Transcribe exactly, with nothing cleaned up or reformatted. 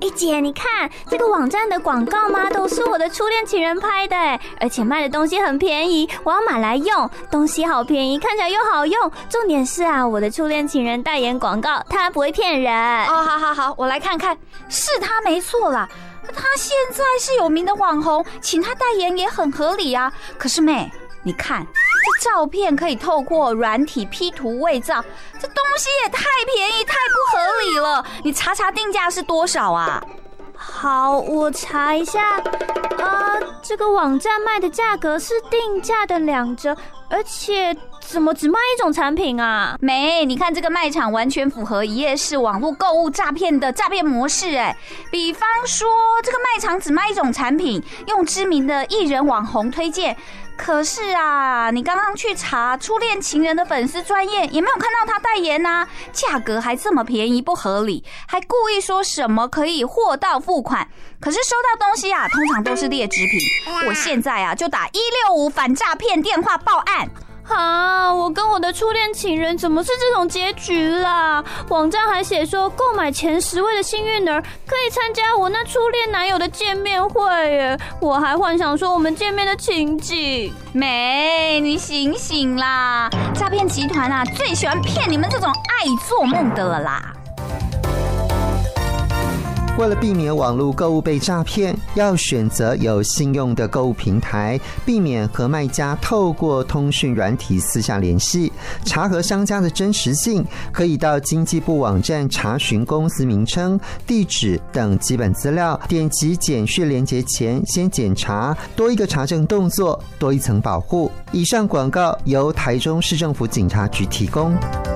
哎姐，你看这个网站的广告吗？都是我的初恋情人拍的，而且卖的东西很便宜，我要买来用。东西好便宜，看起来又好用，重点是啊，我的初恋情人代言广告，他不会骗人。 哦，好好好，我来看看，是他没错啦。他现在是有名的网红，请他代言也很合理啊。可是妹，你看这照片可以透过软体 P 图伪造，这东西也太便宜，太不合理了。你查查定价是多少啊？ 好，我查一下。啊，这个网站卖的价格是定价的两折，而且怎么只卖一种产品啊？ 没，你看这个卖场完全符合一页式网络购物诈骗的诈骗模式哎。比方说，这个卖场只卖一种产品，用知名的艺人网红推荐。可是啊，你刚刚去查初恋情人的粉丝专页，也没有看到他代言啊，价格还这么便宜，不合理，还故意说什么可以货到付款。可是收到东西啊，通常都是劣质品。我现在啊，就打一六五反诈骗电话报案。 啊！我跟我的初恋情人怎么是这种结局啦？网站还写说，购买前十位的幸运儿可以参加我那初恋男友的见面会耶！我还幻想说我们见面的情景。 美，你醒醒啦！诈骗集团啊，最喜欢骗你们这种爱做梦的了啦。 为了避免网络购物被诈骗，要选择有信用的购物平台，避免和卖家透过通讯软体私下联系。查核商家的真实性，可以到经济部网站查询公司名称、地址等基本资料，点击简讯连结前先检查，多一个查证动作，多一层保护。以上广告由台中市政府警察局提供。